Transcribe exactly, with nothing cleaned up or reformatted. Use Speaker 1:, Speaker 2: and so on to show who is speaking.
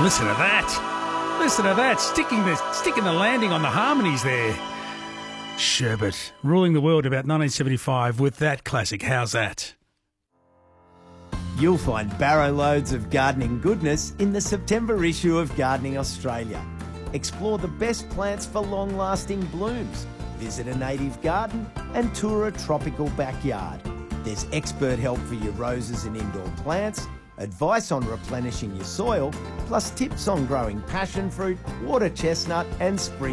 Speaker 1: Listen to that. Listen to that. Sticking the, sticking the landing on the harmonies there. Sherbet, ruling the world about nineteen seventy-five with that classic. How's that?
Speaker 2: You'll find barrow loads of gardening goodness in the September issue of Gardening Australia. Explore the best plants for long-lasting blooms. Visit a native garden and tour a tropical backyard. There's expert help for your roses and indoor plants, advice on replenishing your soil, plus tips on growing passion fruit, water chestnut and spring